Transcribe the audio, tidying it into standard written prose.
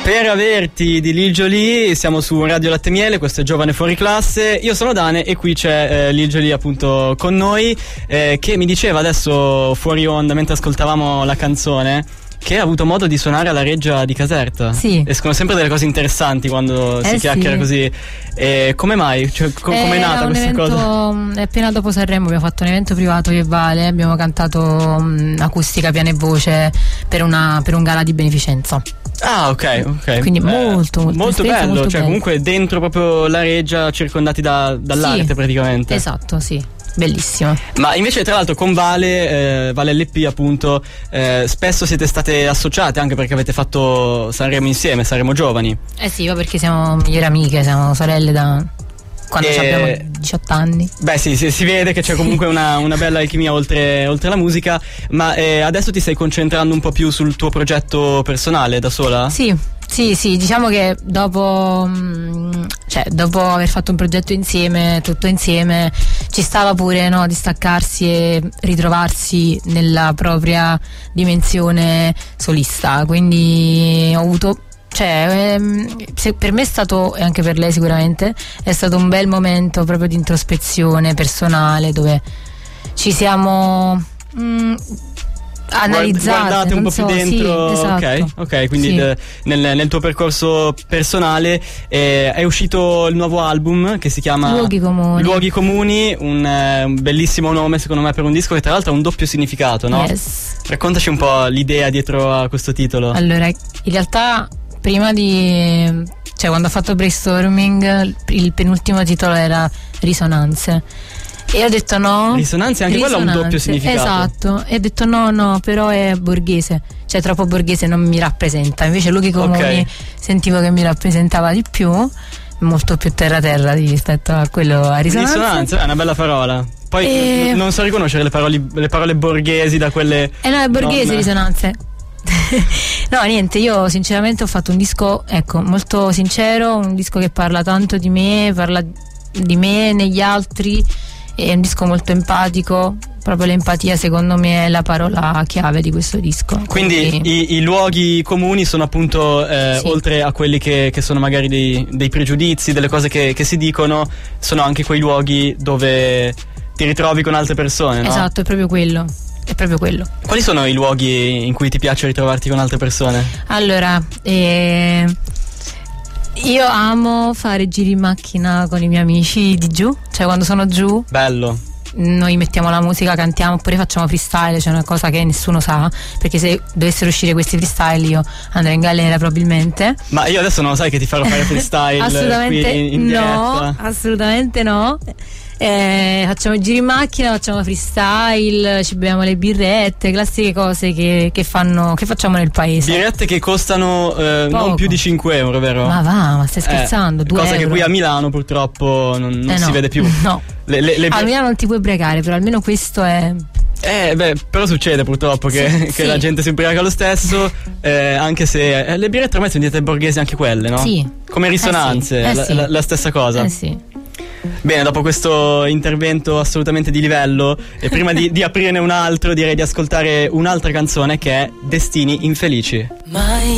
Per averti di Lil Jolie, siamo su Radio Latte Miele, questo è Giovane Fuori Classe. Io sono Dane e qui c'è Lil Jolie appunto con noi, che mi diceva adesso fuori onda mentre ascoltavamo la canzone che ha avuto modo di suonare alla Reggia di Caserta. Sì. Escono sempre delle cose interessanti quando si chiacchiera così. Come mai? Cioè, com'è nata questa cosa? Appena dopo Sanremo abbiamo fatto un evento privato io e Vale, abbiamo cantato acustica, piano e voce per un gala di beneficenza. Ah, ok. Quindi molto bello, molto cioè bello. Comunque dentro proprio la Reggia, circondati dall'arte, sì, praticamente. Esatto, sì. Bellissimo. Ma invece tra l'altro con Vale LP appunto, spesso siete state associate anche perché avete fatto Sanremo insieme, Sanremo Giovani. Sì, perché siamo migliori amiche, siamo sorelle da quando abbiamo 18 anni. Beh sì, si vede che c'è comunque una bella alchimia oltre la musica. Ma adesso ti stai concentrando un po' più sul tuo progetto personale da sola? Sì, diciamo che dopo aver fatto un progetto insieme, tutto insieme, ci stava pure, no, di staccarsi e ritrovarsi nella propria dimensione solista. Quindi ho avuto, per me è stato, e anche per lei sicuramente, è stato un bel momento proprio di introspezione personale dove ci siamo analizzate, guardate un po' più dentro. Sì, esatto. Ok, quindi sì. Nel tuo percorso personale è uscito il nuovo album che si chiama Luoghi Comuni, un bellissimo nome secondo me per un disco che tra l'altro ha un doppio significato, no? Yes. Raccontaci un po' l'idea dietro a questo titolo. Allora, in realtà quando ho fatto brainstorming il penultimo titolo era Risonanze. E ho detto no. Risonanze, anche quello ha un doppio significato. Esatto. E ho detto no, però è borghese. Cioè troppo borghese, non mi rappresenta. Invece Luoghi Comuni sentivo che mi rappresentava di più, molto più terra rispetto a quello a Risonanze. Risonanze è una bella parola. Poi non so riconoscere le parole borghesi da quelle. No, è borghese Risonanze. No, niente, io sinceramente ho fatto un disco, molto sincero, un disco che parla tanto di me, parla di me negli altri. È un disco molto empatico, proprio l'empatia secondo me è la parola chiave di questo disco. Quindi i luoghi comuni sono appunto sì, oltre a quelli che sono magari dei pregiudizi, delle cose che si dicono, sono anche quei luoghi dove ti ritrovi con altre persone, no? Esatto, è proprio quello. Quali sono i luoghi in cui ti piace ritrovarti con altre persone? Allora, io amo fare giri in macchina con i miei amici di giù, cioè quando sono giù. Bello. Noi mettiamo la musica, cantiamo oppure facciamo freestyle, cioè una cosa che nessuno sa, perché se dovessero uscire questi freestyle io andrei in galera probabilmente. Ma io adesso non sai che ti farò fare freestyle. Assolutamente qui in diretta. Assolutamente no. Facciamo giri in macchina, facciamo freestyle, ci beviamo le birrette, classiche cose che facciamo nel paese. Birrette che costano non più di 5 euro, vero? Ma stai scherzando? 2 cosa euro. Che qui a Milano purtroppo non si vede più. No. A Milano non ti puoi ubriacare, però almeno questo è. Però succede purtroppo che la gente si ubriaca lo stesso, anche se le birrette ormai sono diventate borghesi anche quelle, no? Sì. Come Risonanze, la stessa cosa. Sì. Bene, dopo questo intervento assolutamente di livello, e prima di aprirne un altro, direi di ascoltare un'altra canzone che è Destini Infelici.